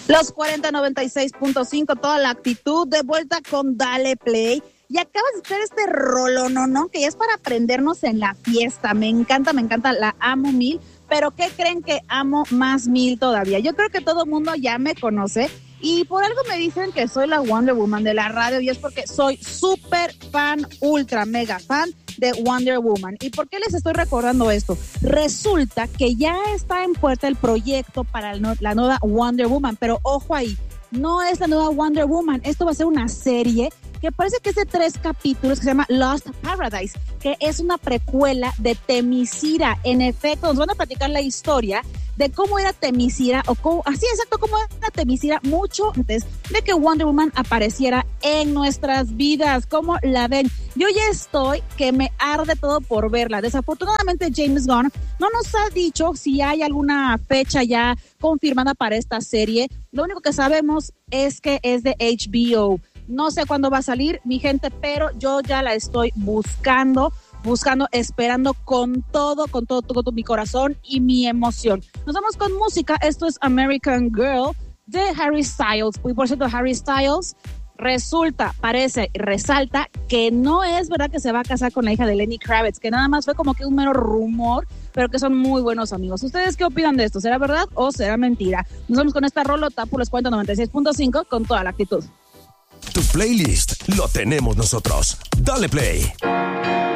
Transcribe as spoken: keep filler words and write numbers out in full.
Los cuarenta noventa y seis punto cinco, toda la actitud, de vuelta con Dale Play. Y acabas de escuchar este rollo, ¿no? ¿no? Que ya es para aprendernos en la fiesta. Me encanta, me encanta, la amo mil. Pero ¿qué creen que amo más mil todavía? Yo creo que todo el mundo ya me conoce. Y por algo me dicen que soy la Wonder Woman de la radio. Y es porque soy súper fan, ultra mega fan de Wonder Woman. ¿Y por qué les estoy recordando esto? Resulta que ya está en puerta el proyecto para la nueva Wonder Woman. Pero ojo ahí, no es la nueva Wonder Woman. Esto va a ser una serie que parece que es de tres capítulos, que se llama Lost Paradise, que es una precuela de Themyscira. En efecto, nos van a platicar la historia de cómo era Themyscira, o cómo, así exacto, cómo era Themyscira mucho antes de que Wonder Woman apareciera en nuestras vidas. ¿Cómo la ven? Yo ya estoy que me arde todo por verla. Desafortunadamente James Gunn no nos ha dicho si hay alguna fecha ya confirmada para esta serie. Lo único que sabemos es que es de H B O. No sé cuándo va a salir, mi gente, pero yo ya la estoy buscando, buscando, esperando con todo, con todo, todo, todo mi corazón y mi emoción. Nos vamos con música. Esto es American Girl de Harry Styles. Y por cierto, Harry Styles resulta, parece, resalta que no es verdad que se va a casar con la hija de Lenny Kravitz, que nada más fue como que un mero rumor, pero que son muy buenos amigos. ¿Ustedes qué opinan de esto? ¿Será verdad o será mentira? Nos vamos con esta rolota por los cuarenta noventa y seis punto cinco con toda la actitud. Tu playlist lo tenemos nosotros. Dale Play.